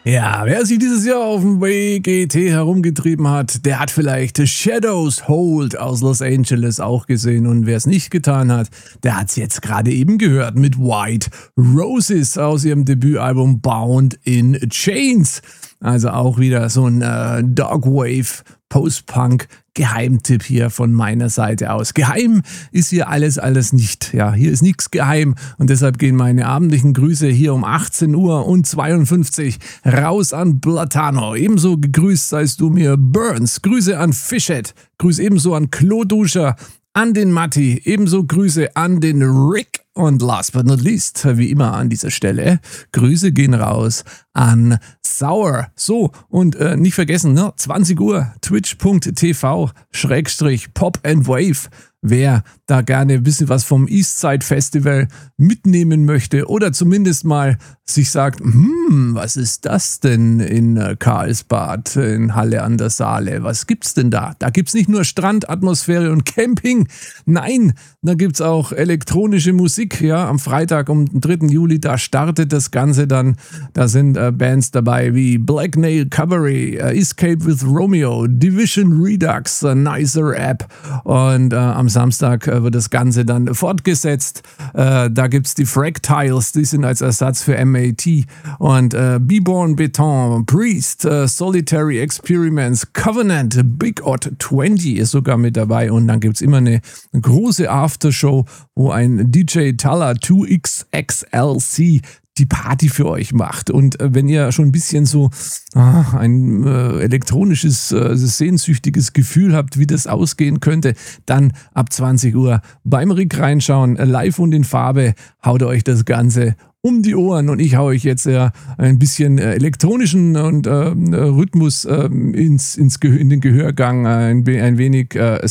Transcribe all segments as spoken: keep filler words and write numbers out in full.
Ja, wer sich dieses Jahr auf dem W G T herumgetrieben hat, der hat vielleicht Shadows Hold aus Los Angeles auch gesehen. Und wer es nicht getan hat, der hat es jetzt gerade eben gehört mit White Roses aus ihrem Debütalbum Bound in Chains. Also auch wieder so ein äh, Dogwave Post-Punk Geheimtipp hier von meiner Seite aus. Geheim ist hier alles, alles nicht. Ja, hier ist nichts geheim und deshalb gehen meine abendlichen Grüße hier um achtzehn Uhr und zweiundfünfzig raus an Platano. Ebenso gegrüßt seist du mir Burns. Grüße an Fischhead. Grüße ebenso an Kloduscher, an den Matti. Ebenso Grüße an den Rick. Und last but not least, wie immer an dieser Stelle, Grüße gehen raus an Sauer. So, und äh, nicht vergessen, ne, zwanzig Uhr, twitch.tv, Schrägstrich, Pop and Wave. Wer da gerne ein bisschen was vom Eastside Festival mitnehmen möchte oder zumindest mal sich sagt, hm, was ist das denn in Karlsbad, in Halle an der Saale? Was gibt's denn da? Da gibt's nicht nur Strandatmosphäre und Camping. Nein, da gibt's auch elektronische Musik. Ja, am Freitag, um den dritten Juli, da startet das Ganze dann. Da sind äh, Bands dabei wie Black Nail Cabaret, äh, Escape with Romeo, Division Redux, äh, Nicer App und äh, am Samstag äh, wird das Ganze dann fortgesetzt. Äh, da gibt es die Fractiles, die sind als Ersatz für M A T und äh, Beborn Beton, Priest, äh, Solitary Experiments, Covenant, Big Odd zwanzig ist sogar mit dabei und dann gibt es immer eine große Aftershow, wo ein D J Talla zwei X X L C die Party für euch macht. Und äh, wenn ihr schon ein bisschen so ah, ein äh, elektronisches, äh, sehnsüchtiges Gefühl habt, wie das ausgehen könnte, dann ab zwanzig Uhr beim Rick reinschauen, äh, live und in Farbe, haut euch das Ganze um die Ohren und ich hau euch jetzt ja ein bisschen äh, elektronischen und äh, Rhythmus äh, ins, ins Ge- in den Gehörgang, äh, ein, ein wenig äh,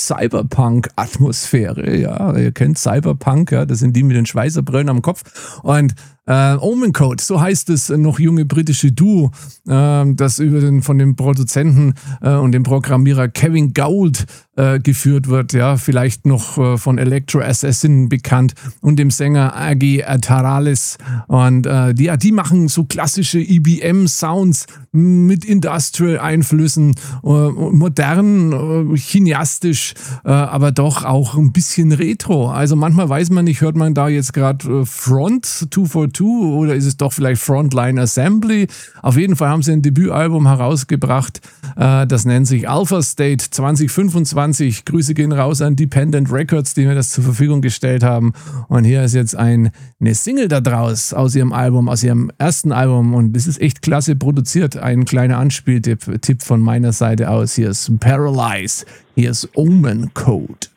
Cyberpunk-Atmosphäre. Ja, ihr kennt Cyberpunk, ja, das sind die mit den Schweißerbrillen am Kopf und Äh, Omen Code, so heißt es noch junge britische Duo, äh, das über den, von dem Produzenten äh, und dem Programmierer Kevin Gould äh, geführt wird, ja, vielleicht noch äh, von Electro Assassin bekannt und dem Sänger Agi Tarales und äh, die, ja, die machen so klassische E B M-Sounds mit Industrial-Einflüssen, äh, modern, äh, cineastisch, äh, aber doch auch ein bisschen retro. Also manchmal weiß man nicht, hört man da jetzt gerade äh, Front zwei vier zwei oder ist es doch vielleicht Frontline Assembly? Auf jeden Fall haben sie ein Debütalbum herausgebracht, äh, das nennt sich Alpha State zwanzig fünfundzwanzig. Grüße gehen raus an Dependent Records, die mir das zur Verfügung gestellt haben. Und hier ist jetzt ein, eine Single da draus aus ihrem Album, aus ihrem ersten Album und das ist echt klasse produziert. Ein kleiner Anspieltipp Tipp von meiner Seite aus. Hier ist Paralyze, hier ist Omen Code.